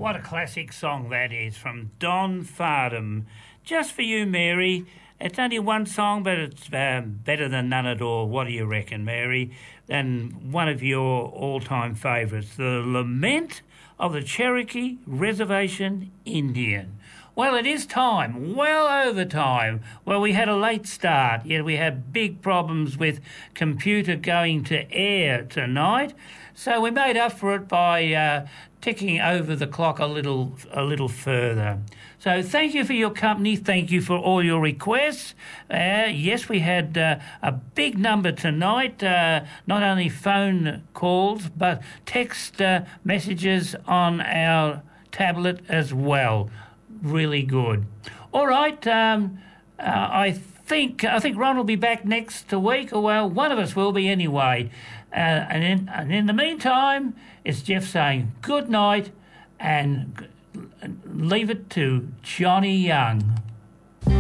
What a classic song that is from Don Fardham. Just for you, Mary. It's only one song, but it's better than none at all. What do you reckon, Mary? And one of your all-time favourites, The Lament of the Cherokee Reservation Indian. Well, it is time, well over time. Well, we had a late start. Yeah, we had big problems with computer going to air tonight. So we made up for it by ticking over the clock a little further. So thank you for your company. Thank you for all your requests. Yes, we had a big number tonight, not only phone calls, but text messages on our tablet as well. Really good. All right, I think Ron will be back next week, or well, one of us will be anyway. And in the meantime, it's Jeff saying good night and leave it to Johnny Young.